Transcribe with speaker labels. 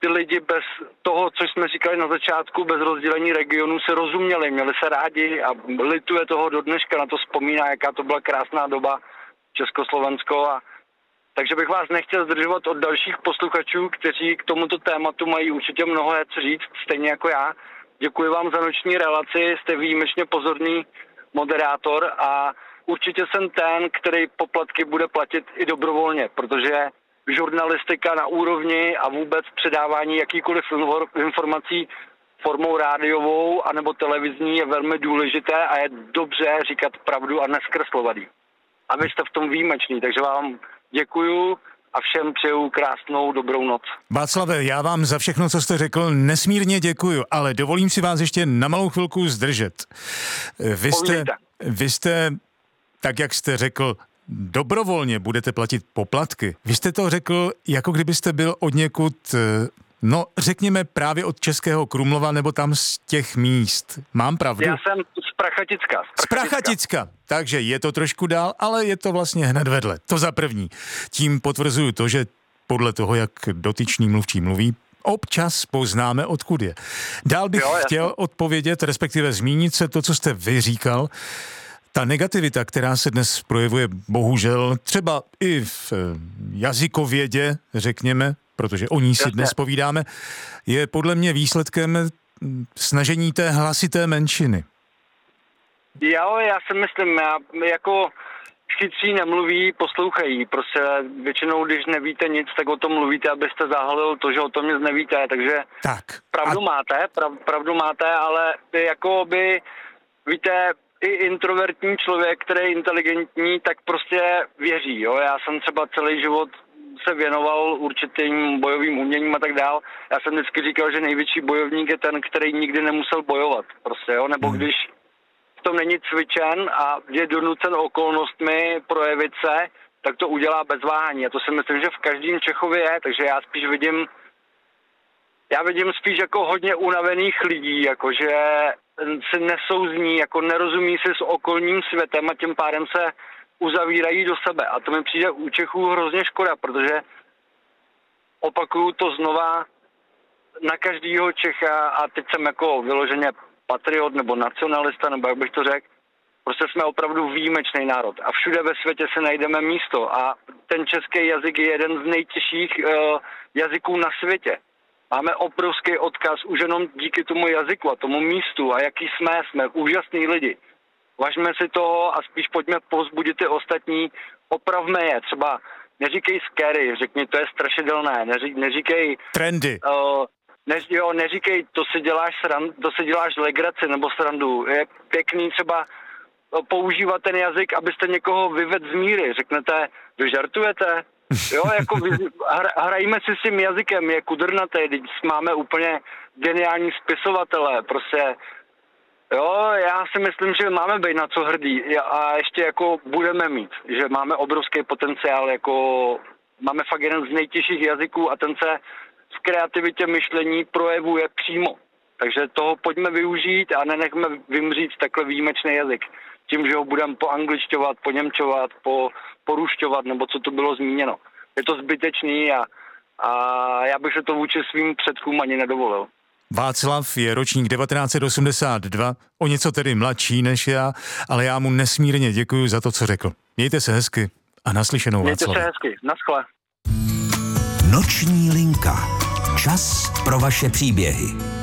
Speaker 1: ty lidi bez toho, co jsme říkali na začátku, bez rozdělení regionů se rozuměli, měli se rádi a lituje toho do dneška, na to vzpomíná, jaká to byla krásná doba Československo. A takže bych vás nechtěl zdržovat od dalších posluchačů, kteří k tomuto tématu mají určitě mnoho co říct, stejně jako já. Děkuji vám za noční relaci, jste výjimečně pozorný moderátor a určitě jsem ten, který poplatky bude platit i dobrovolně, protože žurnalistika na úrovni a vůbec předávání jakýkoliv informací formou rádiovou anebo televizní je velmi důležité a je dobře říkat pravdu a neskreslovat ji. A vy jste v tom výjimečný, takže vám děkuju a všem přeju krásnou dobrou noc.
Speaker 2: Václave, já vám za všechno, co jste řekl, nesmírně děkuju, ale dovolím si vás ještě na malou chvilku zdržet. Vy jste, tak jak jste řekl, dobrovolně budete platit poplatky. Vy jste to řekl, jako kdybyste byl odněkud, no řekněme právě od Českého Krumlova nebo tam z těch míst. Mám pravdu?
Speaker 1: Já jsem z Prachaticka.
Speaker 2: Z Prachaticka. Takže je to trošku dál, ale je to vlastně hned vedle. To za první. Tím potvrzuju to, že podle toho, jak dotyčný mluvčí mluví, občas poznáme, odkud je. Dál bych chtěl odpovědět, respektive zmínit se to, co jste vy říkal. Ta negativita, která se dnes projevuje bohužel třeba i v jazykovědě, řekněme, protože o ní si dnes povídáme, je podle mě výsledkem snažení té hlasité menšiny.
Speaker 1: Jo, já si myslím, jako chytří nemluví, poslouchají. Prostě většinou, když nevíte nic, tak o tom mluvíte, abyste zahalil to, že o tom nic nevíte. Takže
Speaker 2: tak.
Speaker 1: Pravdu máte, ale jakoby, víte, i introvertní člověk, který je inteligentní, tak prostě věří. Jo? Já jsem třeba celý život se věnoval určitým bojovým uměním a tak dál. Já jsem vždycky říkal, že největší bojovník je ten, který nikdy nemusel bojovat. Prostě, jo? Nebo když v tom není cvičen a je donucen okolnostmi projevit se, tak to udělá bez váhání. A to si myslím, že v každém Čechově je, takže já vidím spíš jako hodně unavených lidí, jakože se nesouzní, jako nerozumí si s okolním světem a tím pádem se uzavírají do sebe. A to mi přijde u Čechů hrozně škoda, protože opakuju to znova na každýho Čecha a teď jsem jako vyloženě patriot nebo nacionalista, nebo jak bych to řekl, prostě jsme opravdu výjimečný národ a všude ve světě se najdeme místo a ten český jazyk je jeden z nejtěžších jazyků na světě. Máme obrovský odkaz už jenom díky tomu jazyku a tomu místu a jaký jsme úžasní lidi. Važme si toho a spíš pojďme povzbudit ty ostatní, opravme je, třeba neříkej scary, řekni, to je strašidelné, neříkej
Speaker 2: trendy.
Speaker 1: Neříkej, to si děláš legraci nebo srandu. Je pěkný třeba používat ten jazyk, abyste někoho vyvedl z míry. Řeknete, vy žartujete? Jo, jako hrajme si s tím jazykem, je kudrnatý, teď máme úplně geniální spisovatele, prostě. Jo, já si myslím, že máme být na co hrdí a ještě jako budeme mít, že máme obrovský potenciál, jako máme fakt jeden z nejtěžších jazyků a ten se v kreativitě myšlení projevuje přímo. Takže toho pojďme využít a nenechme vymřít takhle výjimečný jazyk. Tím, že ho budeme poangličťovat, poněmčovat, porušťovat, nebo co to bylo zmíněno. Je to zbytečný a já bych se to vůči svým předkům ani nedovolil.
Speaker 2: Václav je ročník 1982, o něco tedy mladší než já, ale já mu nesmírně děkuji za to, co řekl. Mějte se hezky a naslyšenou, Václav.
Speaker 1: Mějte se hezky, naschle.
Speaker 3: Noční linka. Čas pro vaše příběhy.